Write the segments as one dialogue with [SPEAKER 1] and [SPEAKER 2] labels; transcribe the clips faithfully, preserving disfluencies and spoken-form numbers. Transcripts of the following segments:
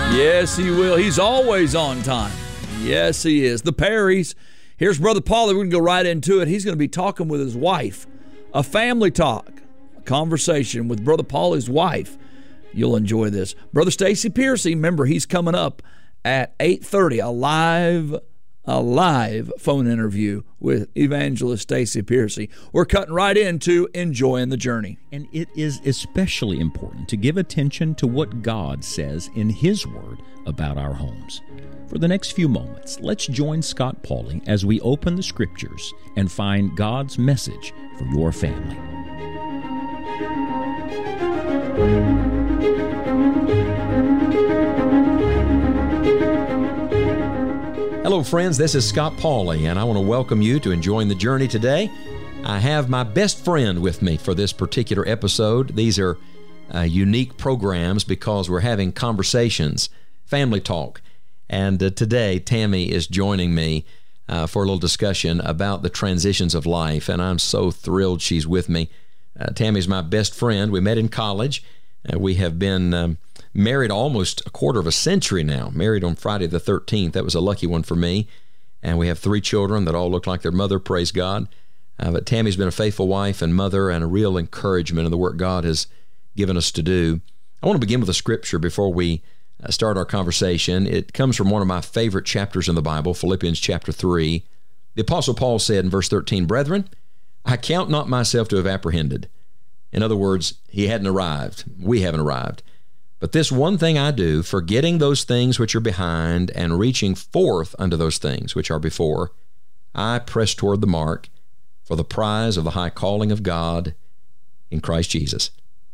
[SPEAKER 1] Yes, he will. He's always on time. Yes, he is. The Perrys. Here's Brother Paulie. We're going to go right into it. He's going to be talking with his wife. A family talk. A conversation with Brother Paulie's wife. You'll enjoy this. Brother Stacy Piercy, remember, he's coming up at eight thirty. A live, a live phone interview with Evangelist Stacy Piercy. We're cutting right into enjoying the journey.
[SPEAKER 2] And it is especially important to give attention to what God says in His Word about our homes. For the next few moments, let's join Scott Paulie as we open the Scriptures and find God's message for your family.
[SPEAKER 3] Hello, friends. This is Scott Paulie, and I want to welcome you to Enjoying the Journey today. I have my best friend with me for this particular episode. These are uh, unique programs because we're having conversations, family talk. And uh, today, Tammy is joining me uh, for a little discussion about the transitions of life, and I'm so thrilled she's with me. Uh, Tammy's my best friend. We met in college. Uh, we have been um, married almost a quarter of a century now, married on Friday the thirteenth. That was a lucky one for me. And we have three children that all look like their mother, praise God. Uh, but Tammy's been a faithful wife and mother and a real encouragement in the work God has given us to do. I want to begin with a scripture before we uh, start our conversation. It comes from one of my favorite chapters in the Bible, Philippians chapter three. The Apostle Paul said in verse thirteen, "Brethren, I count not myself to have apprehended." In other words, he hadn't arrived. We haven't arrived. "But this one thing I do, forgetting those things which are behind and reaching forth unto those things which are before, I press toward the mark for the prize of the high calling of God in Christ Jesus.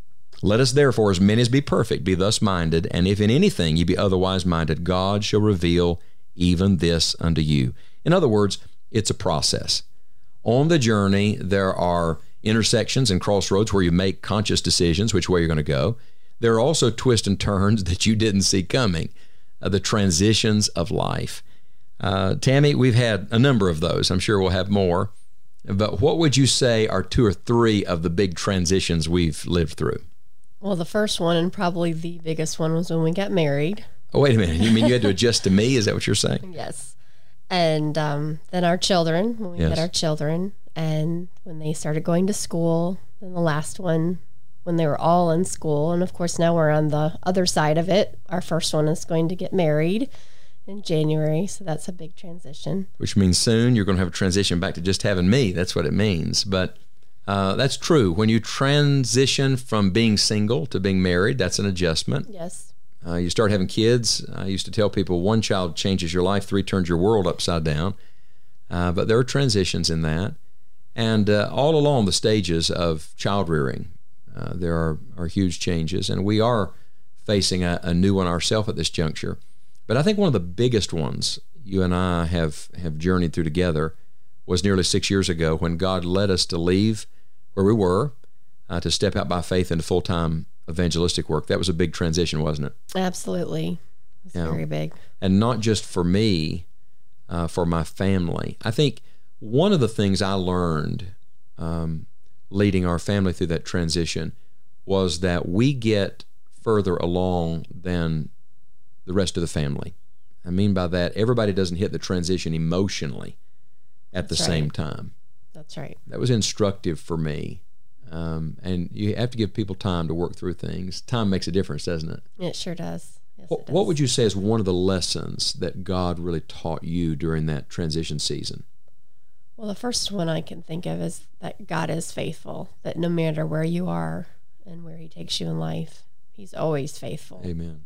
[SPEAKER 3] Let us therefore, as many as be perfect, be thus minded, and if in anything ye be otherwise minded, God shall reveal even this unto you." In other words, it's a process. On the journey, there are intersections and crossroads where you make conscious decisions which way you're going to go. There are also twists and turns that you didn't see coming, uh, the transitions of life. Uh, Tammy, we've had a number of those. I'm sure we'll have more. But what would you say are two or three of the big transitions we've lived through?
[SPEAKER 4] Well, the first one and probably the biggest one was when we got married.
[SPEAKER 3] Oh, wait a minute. You mean you had to adjust to me? Is that what you're saying?
[SPEAKER 4] Yes. And um, then our children, when we
[SPEAKER 3] Yes.
[SPEAKER 4] had our children, and when they started going to school, then the last one, when they were all in school. And of course, now we're on the other side of it. Our first one is going to get married in January, so that's a big transition.
[SPEAKER 3] Which means soon you're going to have a transition back to just having me. That's what it means. But uh, that's true. When you transition from being single to being married, that's an adjustment.
[SPEAKER 4] Yes.
[SPEAKER 3] Uh, you start having kids. I used to tell people one child changes your life, three turns your world upside down. Uh, but there are transitions in that. And uh, all along the stages of child rearing, uh, there are, are huge changes. And we are facing a, a new one ourselves at this juncture. But I think one of the biggest ones you and I have, have journeyed through together was nearly six years ago when God led us to leave where we were uh, to step out by faith into full-time evangelistic work. That was a big transition, wasn't it?
[SPEAKER 4] Absolutely. It's
[SPEAKER 3] Yeah.
[SPEAKER 4] very big.
[SPEAKER 3] And not just for me, uh, for my family. I think one of the things I learned um, leading our family through that transition was that we get further along than the rest of the family. I mean by that, everybody doesn't hit the transition emotionally at the
[SPEAKER 4] That's
[SPEAKER 3] same
[SPEAKER 4] right.
[SPEAKER 3] time.
[SPEAKER 4] That's right.
[SPEAKER 3] That was instructive for me. Um, and you have to give people time to work through things. Time makes a difference, doesn't it?
[SPEAKER 4] It sure does. Yes,
[SPEAKER 3] What,
[SPEAKER 4] it does.
[SPEAKER 3] what would you say is one of the lessons that God really taught you during that transition season?
[SPEAKER 4] Well, the first one I can think of is that God is faithful, that no matter where you are and where He takes you in life, He's always faithful.
[SPEAKER 3] Amen.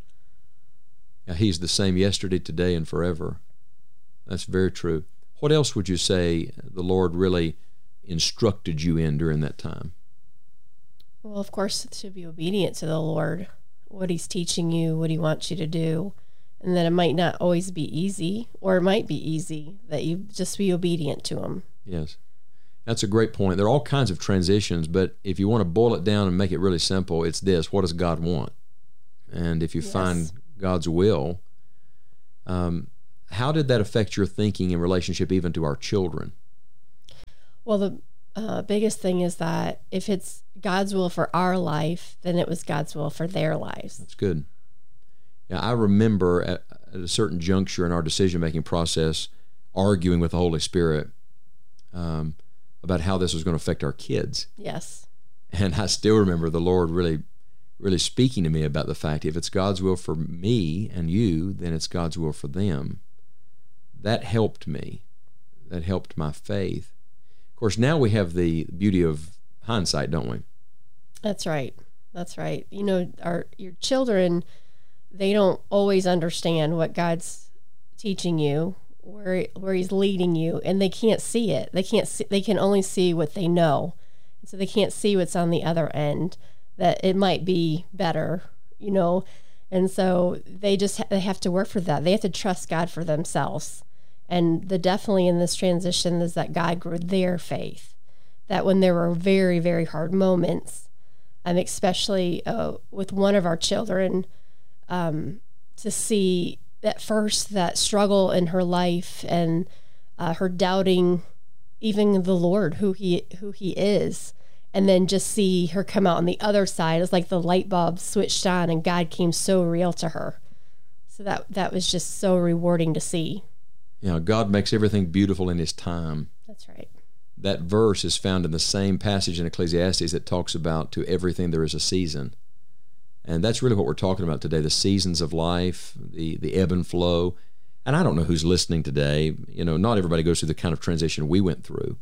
[SPEAKER 3] Yeah, He's the same yesterday, today, and forever. That's very true. What else would you say the Lord really instructed you in during that time?
[SPEAKER 4] Well, of course, to be obedient to the Lord, what He's teaching you, what He wants you to do, and that it might not always be easy, or it might be easy, that you just be obedient to Him.
[SPEAKER 3] Yes. That's a great point. There are all kinds of transitions, but if you want to boil it down and make it really simple, it's this: what does God want? And if you
[SPEAKER 4] Yes.
[SPEAKER 3] find God's will, um, how did that affect your thinking in relationship even to our children?
[SPEAKER 4] Well, the uh, biggest thing is that if it's God's will for our life, then it was God's will for their lives.
[SPEAKER 3] That's good. Yeah, I remember at, at a certain juncture in our decision-making process arguing with the Holy Spirit um, about how this was going to affect our kids.
[SPEAKER 4] Yes.
[SPEAKER 3] And I still remember the Lord really, really speaking to me about the fact, if it's God's will for me and you, then it's God's will for them. That helped me. That helped my faith. Of course, now we have the beauty of hindsight, don't we?
[SPEAKER 4] That's right. That's right. You know, our your children, they don't always understand what God's teaching you, where where He's leading you, and they can't see it. They can't see, they can only see what they know. So they can't see what's on the other end, that it might be better, you know. And so they just ha- they have to work for that. They have to trust God for themselves. And the definitely in this transition is that God grew their faith. That when there were very, very hard moments, and especially uh, with one of our children, um, to see at first that struggle in her life and uh, her doubting even the Lord, who he who he is, and then just see her come out on the other side. It's like the light bulb switched on and God came so real to her. So that that was just so rewarding to see.
[SPEAKER 3] You know, God makes everything beautiful in His time.
[SPEAKER 4] That's right.
[SPEAKER 3] That verse is found in the same passage in Ecclesiastes that talks about to everything there is a season. And that's really what we're talking about today, the seasons of life, the, the ebb and flow. And I don't know who's listening today. You know, not everybody goes through the kind of transition we went through.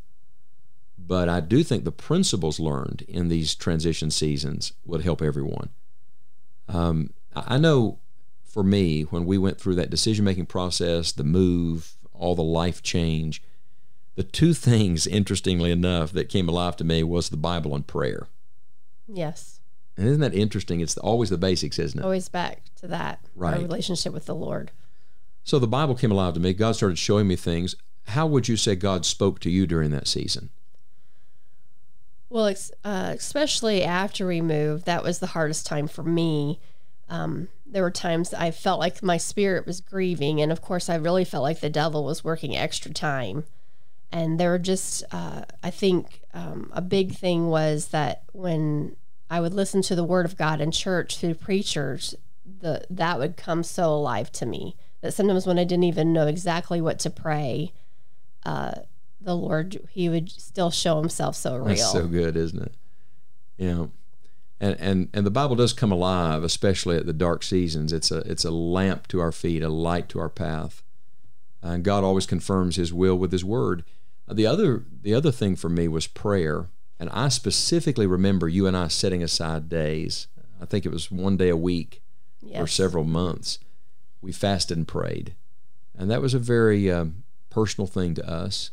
[SPEAKER 3] But I do think the principles learned in these transition seasons would help everyone. Um, I know for me, when we went through that decision-making process, the move, all the life change, the two things, interestingly enough, that came alive to me was the Bible and prayer.
[SPEAKER 4] Yes.
[SPEAKER 3] And isn't that interesting? It's always the basics, isn't it?
[SPEAKER 4] Always back to that,
[SPEAKER 3] right.
[SPEAKER 4] Our relationship with the Lord.
[SPEAKER 3] So the Bible came alive to me. God started showing me things. How would you say God spoke to you during that season?
[SPEAKER 4] Well, uh, especially after we moved, that was the hardest time for me. Um, there were times I felt like my spirit was grieving, and of course I really felt like the devil was working extra time. And there were just, uh, I think um, a big thing was that when I would listen to the Word of God in church through preachers, the that would come so alive to me that sometimes when I didn't even know exactly what to pray, uh, the Lord, He would still show Himself so real.
[SPEAKER 3] That's so good, isn't it? Yeah. And, and and the Bible does come alive, especially at the dark seasons. It's a it's a lamp to our feet, a light to our path. And God always confirms His will with His Word. The other the other thing for me was prayer. And I specifically remember you and I setting aside days. I think it was one day a week
[SPEAKER 4] Yes.
[SPEAKER 3] for several months. We fasted and prayed. And that was a very um, personal thing to us.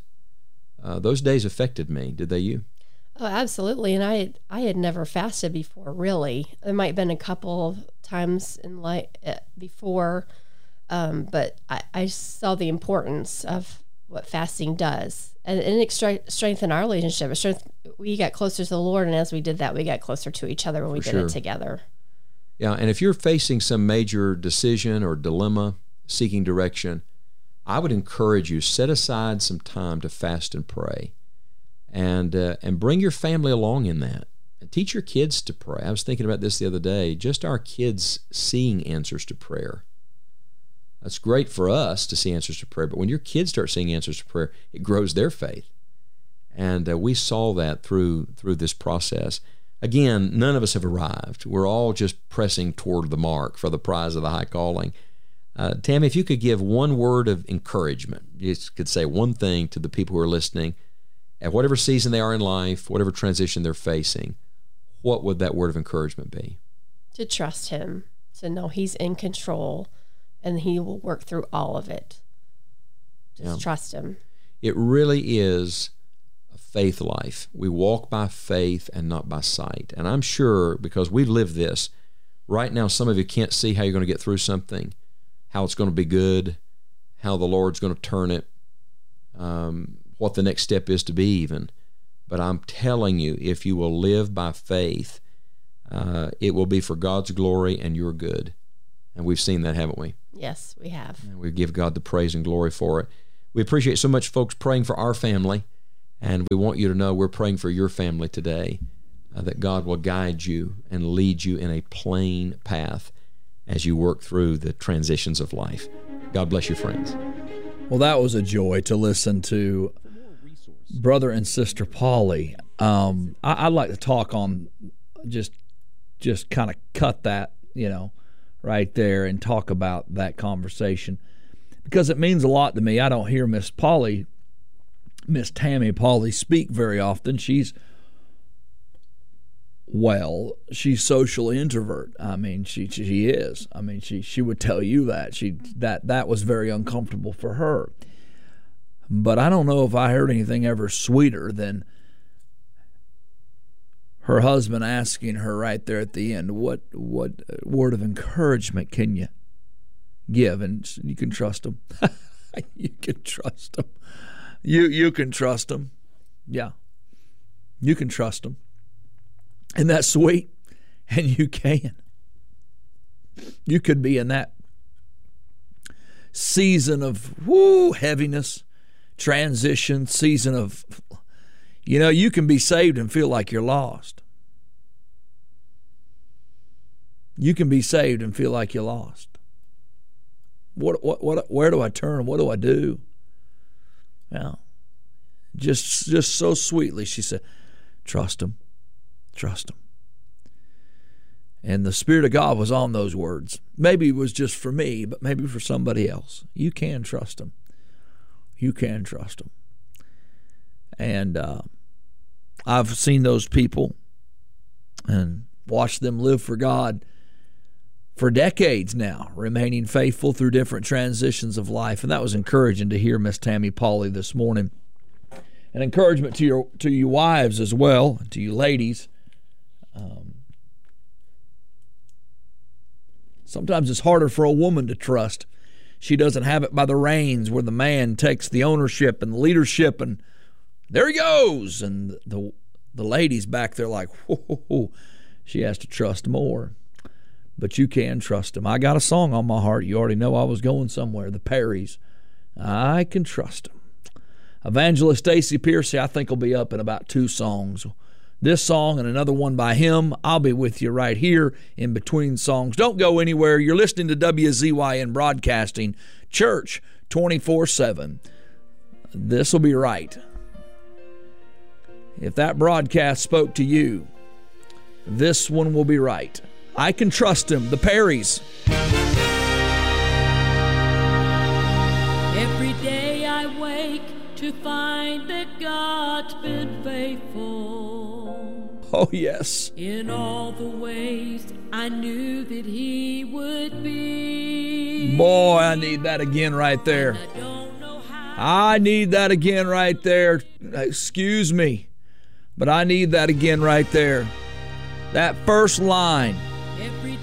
[SPEAKER 3] Uh, those days affected me. Did they you?
[SPEAKER 4] Oh, absolutely. And I had, I had never fasted before, really. There might have been a couple of times in life before, um, but I, I saw the importance of what fasting does. And, and it stre- strengthened our relationship. It strength, we got closer to the Lord, and as we did that, we got closer to each other when we
[SPEAKER 3] For
[SPEAKER 4] did
[SPEAKER 3] sure.
[SPEAKER 4] it together.
[SPEAKER 3] Yeah, and if you're facing some major decision or dilemma, seeking direction, I would encourage you, set aside some time to fast and pray. And uh, and bring your family along in that. And teach your kids to pray. I was thinking about this the other day, just our kids seeing answers to prayer. That's great for us to see answers to prayer, but when your kids start seeing answers to prayer, it grows their faith. And uh, we saw that through through this process. Again, none of us have arrived. We're all just pressing toward the mark for the prize of the high calling. Uh, Tammy, if you could give one word of encouragement, you could say one thing to the people who are listening, at whatever season they are in life, whatever transition they're facing, what would that word of encouragement be?
[SPEAKER 4] To trust Him, to know He's in control, and He will work through all of it. Just
[SPEAKER 3] Yeah.
[SPEAKER 4] trust Him.
[SPEAKER 3] It really is a faith life. We walk by faith and not by sight. And I'm sure, because we've lived this, right now some of you can't see how you're going to get through something, how it's going to be good, how the Lord's going to turn it, um, what the next step is to be even. But I'm telling you, if you will live by faith, uh, it will be for God's glory and your good. And we've seen that, haven't we?
[SPEAKER 4] Yes, we have.
[SPEAKER 3] And we give God the praise and glory for it. We appreciate so much folks praying for our family, and we want you to know we're praying for your family today, uh, that God will guide you and lead you in a plain path. as you work through the transitions of life. God bless you, friends.
[SPEAKER 1] Well, that was a joy to listen to brother and sister Paulie. Um, I, I'd like to talk on just just kind of cut that, you know, right there and talk about that conversation because it means a lot to me. I don't hear Miss Paulie, Miss Tammy Paulie speak very often. She's Well, she's socially introvert. I mean, she she is. I mean, she she would tell you that she that that was very uncomfortable for her. But I don't know if I heard anything ever sweeter than her husband asking her right there at the end, "What what word of encouragement can you give?" And you can trust him. You can trust him. You you can trust him. Yeah, you can trust him. And that's sweet. And you can. You could be in that season of whoo, heaviness, transition, season of, you know, you can be saved and feel like you're lost. You can be saved and feel like you're lost. What, what, what, where do I turn? What do I do? Well, just, just so sweetly, she said, trust him. Trust him. And the Spirit of God was on those words. Maybe it was just for me, but maybe for somebody else. You can trust him. You can trust him. And uh, I've seen those people and watched them live for God for decades now, remaining faithful through different transitions of life. And that was encouraging to hear Miss Tammy Paulie this morning. An encouragement to your to you wives as well, to you ladies. Um, sometimes it's harder for a woman to trust. She doesn't have it by the reins where the man takes the ownership and the leadership and there he goes. And the the ladies back there like, whoa, she has to trust more. But you can trust him. I got a song on my heart. You already know I was going somewhere. The Perrys. I can trust him. Evangelist Stacy Piercy, I think, will be up in about two songs. This song and another one by him. I'll be with you right here in between songs. Don't go anywhere. You're listening to W Z Y N Broadcasting, Church twenty-four seven. This will be right. If that broadcast spoke to you, this one will be right. I can trust him. The Perrys.
[SPEAKER 5] Every day I wake to find that God's been faithful.
[SPEAKER 1] Oh, yes.
[SPEAKER 5] In all the ways I knew that he would be.
[SPEAKER 1] Boy, I need that again right there.
[SPEAKER 5] I don't know how.
[SPEAKER 1] I need that again right there. Excuse me, but I need that again right there. That first line.